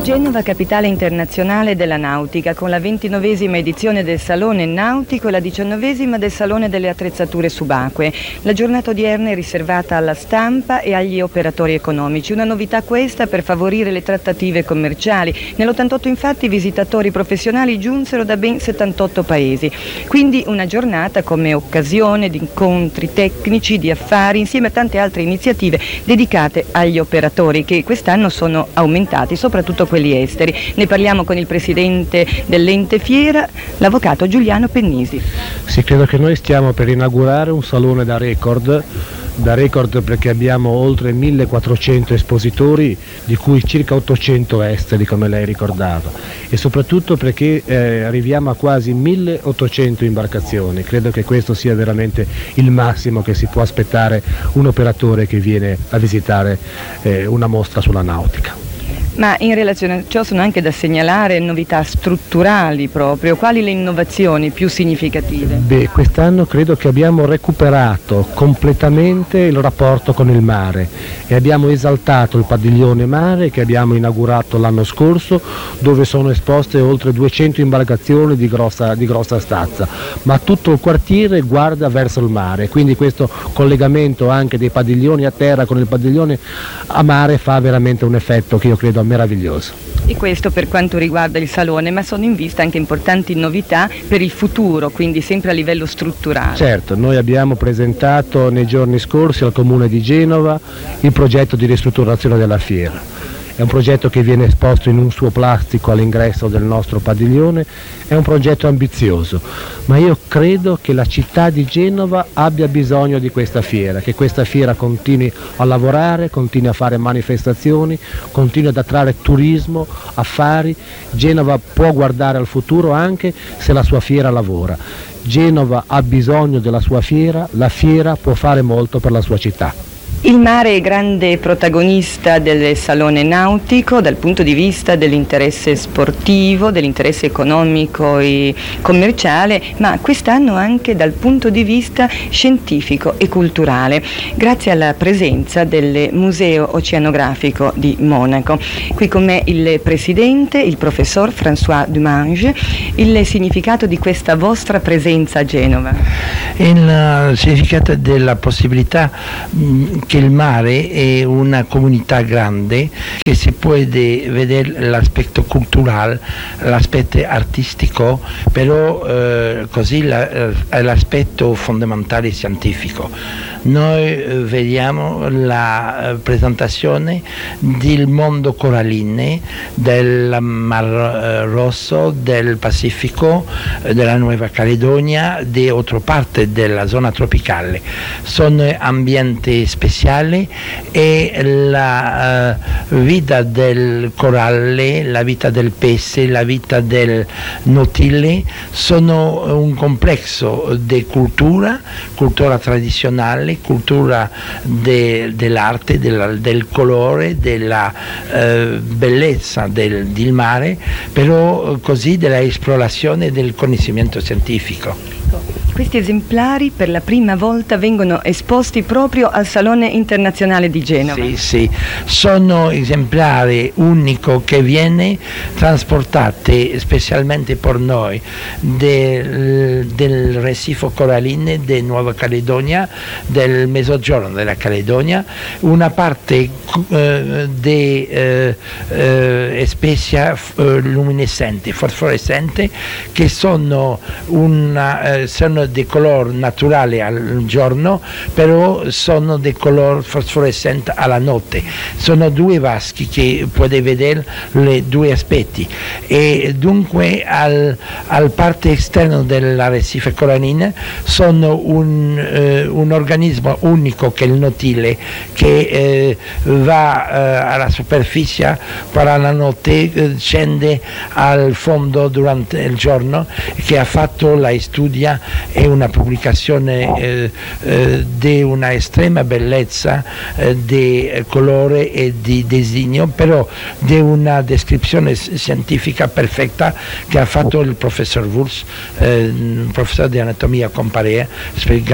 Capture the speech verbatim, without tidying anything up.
Genova, capitale internazionale della nautica, con la ventinovesima edizione del Salone Nautico e la diciannovesima del Salone delle attrezzature subacquee. La giornata odierna è riservata alla stampa e agli operatori economici. Una novità questa per favorire le trattative commerciali. Nell'ottantotto infatti i visitatori professionali giunsero da ben settantotto paesi. Quindi una giornata come occasione di incontri tecnici, di affari, insieme a tante altre iniziative dedicate agli operatori che quest'anno sono aumentati, soprattutto quelli esteri. Ne parliamo con il presidente dell'ente Fiera, l'avvocato Giuliano Pennisi. Sì, credo che noi stiamo per inaugurare un salone da record, da record perché abbiamo oltre millequattrocento espositori, di cui circa ottocento esteri, come lei ricordava, e soprattutto perché eh, arriviamo a quasi milleottocento imbarcazioni. Credo che questo sia veramente il massimo che si può aspettare un operatore che viene a visitare eh, una mostra sulla nautica. Ma in relazione a ciò sono anche da segnalare novità strutturali proprio. Quali le innovazioni più significative? Beh, quest'anno credo che abbiamo recuperato completamente il rapporto con il mare e abbiamo esaltato il padiglione mare che abbiamo inaugurato l'anno scorso, dove sono esposte oltre duecento imbarcazioni di grossa, di grossa stazza, ma tutto il quartiere guarda verso il mare, quindi questo collegamento anche dei padiglioni a terra con il padiglione a mare fa veramente un effetto che io credo meraviglioso. E questo per quanto riguarda il salone, ma sono in vista anche importanti novità per il futuro, quindi sempre a livello strutturale. Certo, noi abbiamo presentato nei giorni scorsi al Comune di Genova il progetto di ristrutturazione della fiera. È un progetto che viene esposto in un suo plastico all'ingresso del nostro padiglione, è un progetto ambizioso, ma io credo che la città di Genova abbia bisogno di questa fiera, che questa fiera continui a lavorare, continui a fare manifestazioni, continui ad attrarre turismo, affari. Genova può guardare al futuro anche se la sua fiera lavora. Genova ha bisogno della sua fiera, la fiera può fare molto per la sua città. Il mare è grande protagonista del Salone Nautico dal punto di vista dell'interesse sportivo, dell'interesse economico e commerciale, ma quest'anno anche dal punto di vista scientifico e culturale, grazie alla presenza del Museo Oceanografico di Monaco. Qui con me il presidente, il professor François Dumange. Il significato di questa vostra presenza a Genova? Il significato della possibilità che il mare è una comunità grande, che si può vedere l'aspetto culturale, l'aspetto artistico, però eh, così la, l'aspetto fondamentale scientifico. Noi eh, vediamo la eh, presentazione del mondo coralline, del Mar eh, Rosso, del Pacifico, eh, della Nuova Caledonia, di altre parti della zona tropicale. Sono ambienti speciali e la uh, vita del coralle, la vita del pesce, la vita del nautile sono un complesso di cultura, cultura tradizionale, cultura de, dell'arte, del, del colore, della uh, bellezza del, del mare, però così della esplorazione del conoscimento scientifico. Questi esemplari per la prima volta vengono esposti proprio al Salone Internazionale di Genova. Sì, sì, sono esemplari unici che viene trasportati specialmente per noi del, del Recife coralline di Nuova Caledonia, del mezzogiorno della Caledonia, una parte eh, di eh, eh, specie eh, luminescenti, fosforescenti, che sono, una, eh, sono di colore naturale al giorno, però sono di colore fosforescente alla notte. Sono due vaschi che potete vedere i due aspetti, e dunque al, al parte esterno dell'arrecife corallina sono un, eh, un organismo unico che è il nautile, che eh, va eh, alla superficie per la notte, eh, scende al fondo durante il giorno, che ha fatto la studia. È una pubblicazione eh, eh, di una estrema bellezza eh, di colore e di disegno, però di una descrizione scientifica perfetta che ha fatto il professor Wurz, eh, professore di anatomia comparea,